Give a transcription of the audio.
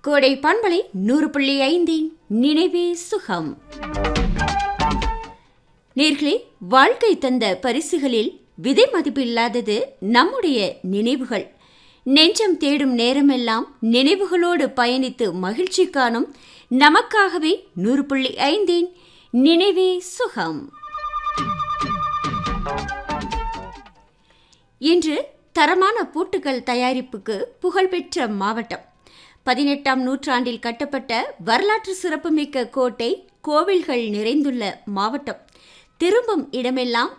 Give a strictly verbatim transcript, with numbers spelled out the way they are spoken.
கோடை பண்பலை நூறு புள்ளி ஐந்தின் நினைவே சுகம். நேர்களே, வாழ்க்கை தந்த பரிசுகளில் விதை மதிப்பில்லாதது நம்முடைய நினைவுகள். நெஞ்சம் தேடும் நேரமெல்லாம் நினைவுகளோடு பயணித்து மகிழ்ச்சி காணும் நமக்காகவே நூறு புள்ளி ஐந்தின் நினைவே சுகம். இன்று தரமான பூட்டுகள் தயாரிப்புக்கு புகழ்பெற்ற மாவட்டம். பதினெட்டாம் நூற்றாண்டில் கட்டப்பட்ட வரலாற்று சிறப்புமிக்க கோட்டை, கோவில்கள் நிறைந்துள்ள மாவட்டம். திரும்பும் இடமெல்லாம்